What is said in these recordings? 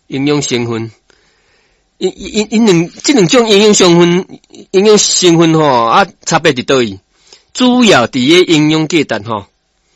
营养成分，这两种营养成分吼差别伫倒位？主要伫个营养价值吼，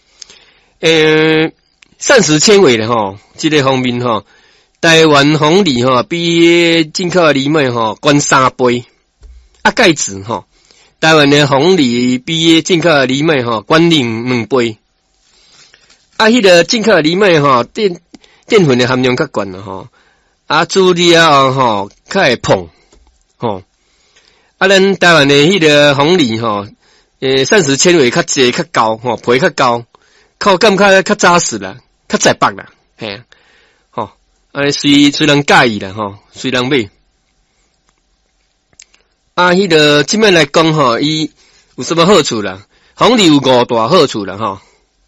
膳食纤维咧吼，这个方面吼，台湾红藜吼比进口的藜麦吼高3倍，钙质吼，台湾的红藜比进口的藜麦吼高2倍，迄个进口的藜麦吼淀粉的含量较高啦吼，煮了吼较会膨吼，咱台湾的迄个红藜吼。膳食纤维较济较高吼，皮较高，口感较扎实啦，较在白啦，嘿啊，吼，随人介意啦吼，随人买。迄个即摆来讲吼，伊有什么好处啦？红藜有5大好处啦吼。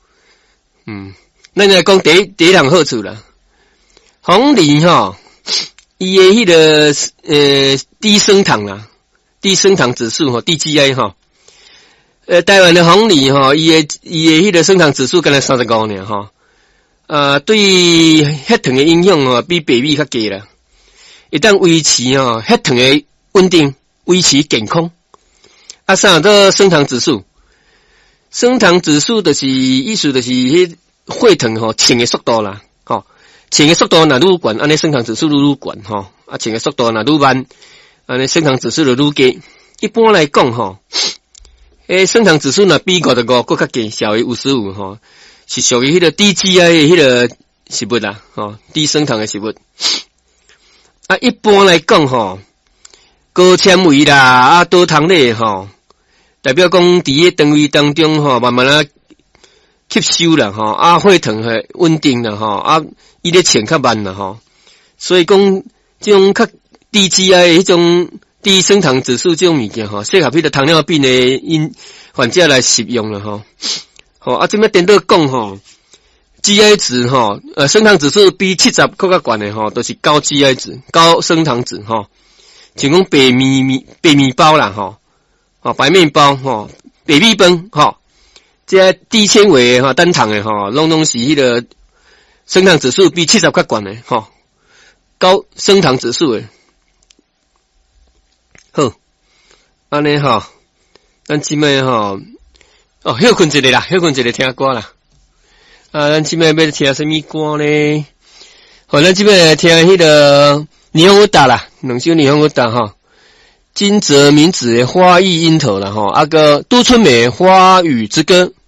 咱来讲第一项好处啦。红藜吼，伊的迄个低升糖啦，低升糖指数吼 ，DGI 吼。台湾的红藜吼，伊的迄个升糖指数敢若35尔吼，对血糖的影响吼比白米较低啦，会当维持吼血糖的稳定，维持健康。啥叫升糖指数？升糖指数就是意思就是迄血糖吼升的速度啦，吼，升的速度若愈悬，安尼升糖指数愈悬吼，升的速度若愈慢，安尼升糖指数就愈低。一般来讲吼。升糖指数若比55搁较低，小于55吼，是属于迄个低 GI 的迄个食物啦，吼，低升糖的食物。一般来讲吼，高纤维啦，多糖类吼，代表讲伫个肠胃当中吼，慢慢吸收啦吼，血糖会稳定啦吼，伊咧升较慢啦吼，所以讲这种较低 GI 的迄种。低升糖指数这种物件吼，适合迄个糖尿病的患者来食用了吼。这边颠倒讲吼 ，GI 值吼，升糖指数比70更较悬的吼，都是高 GI 值、高升糖值吼。像讲白米包啦吼，白面包吼，白米饭吼，这低纤维的吼、单糖的吼，拢是迄个升糖指数比70较悬的吼，高升糖指数的。好，安尼吼，咱即摆吼，休困一下啦，休困一下听歌啦。咱即摆要听什么歌呢？咱即摆听迄个霓虹歌啦，两首霓虹歌吼，金泽明子的花意樱桃啦吼，个都春美花语之歌。